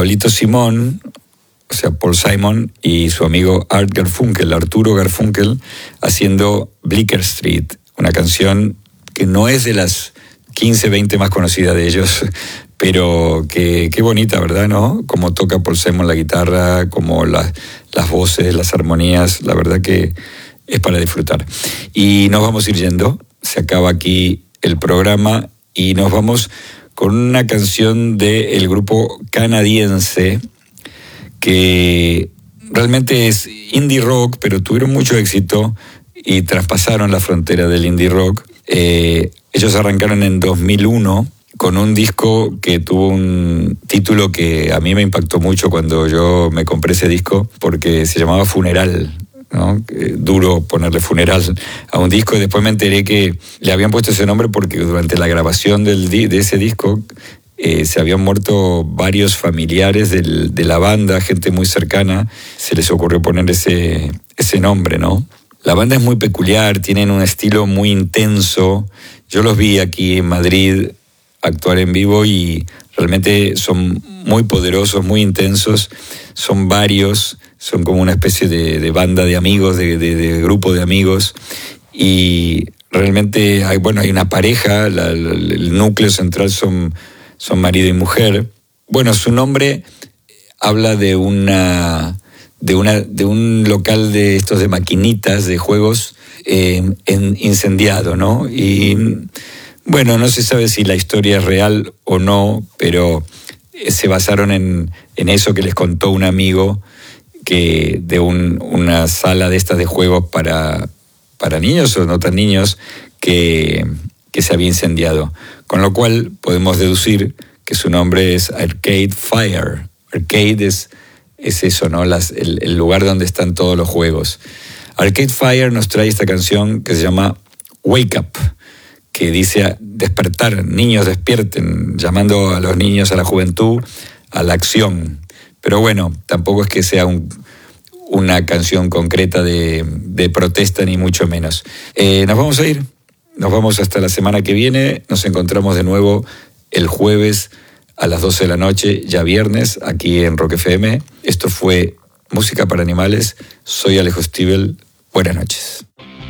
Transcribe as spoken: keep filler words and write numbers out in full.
Pablito Simón, o sea, Paul Simon, y su amigo Art Garfunkel, Arturo Garfunkel, haciendo Bleecker Street, una canción que no es de las quince, veinte más conocidas de ellos, pero que qué bonita, ¿verdad? ¿No? Como toca Paul Simon la guitarra, como la, las voces, las armonías, la verdad que es para disfrutar. Y nos vamos a ir yendo, se acaba aquí el programa y nos vamos con una canción del grupo canadiense que realmente es indie rock, pero tuvieron mucho éxito y traspasaron la frontera del indie rock. Eh, ellos arrancaron en dos mil uno con un disco que tuvo un título que a mí me impactó mucho cuando yo me compré ese disco, porque se llamaba Funeral, ¿no? Duro ponerle funeral a un disco, y después me enteré que le habían puesto ese nombre porque durante la grabación del, de ese disco eh, se habían muerto varios familiares del, de la banda, gente muy cercana, se les ocurrió poner ese, ese nombre, ¿no? La banda es muy peculiar, tienen un estilo muy intenso. Yo los vi aquí en Madrid actuar en vivo y realmente son muy poderosos, muy intensos, son varios, son como una especie de, de banda de amigos, de, de, de grupo de amigos, y realmente hay, bueno, hay una pareja, la, la, el núcleo central son, son marido y mujer. Bueno, su nombre habla de una, de una, de un local de estos de maquinitas de juegos eh, en, incendiado, ¿no? Y bueno, no se sabe si la historia es real o no, pero se basaron en, en eso que les contó un amigo, que de un, una sala de estas de juegos para, para niños o no tan niños, que, que se había incendiado. Con lo cual podemos deducir que su nombre es Arcade Fire. Arcade es, es eso, ¿no? Las, el, el lugar donde están todos los juegos. Arcade Fire nos trae esta canción que se llama Wake Up, que dice despertar, niños despierten, llamando a los niños, a la juventud, a la acción. Pero bueno, tampoco es que sea un, una canción concreta de, de protesta, ni mucho menos. Eh, nos vamos a ir, nos vamos hasta la semana que viene, nos encontramos de nuevo el jueves a las doce de la noche, ya viernes, aquí en Rock F M. Esto fue Música para Animales, soy Alejo Stivel, buenas noches.